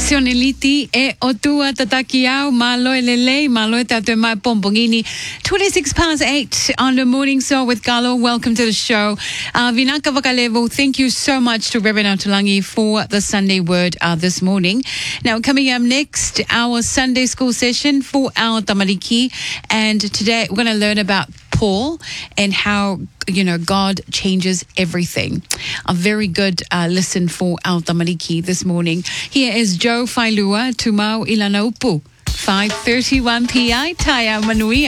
Sioneliti e otua tatakiau malo elele malo tatu mai pompongini. 8 on the morning show with Carlo. Welcome to the show. Vinaka Vakalevo, thank you so much to Reverend Atulangi for the Sunday word this morning. Now, coming up next, our Sunday school session for our Tamariki. And today we're going to learn about Paul and how, God changes everything. A very good listen for our Tamariki this morning. Here is Joe Failua, Tumau Ilanaupu, 5:31 p.m. Taya Manuia.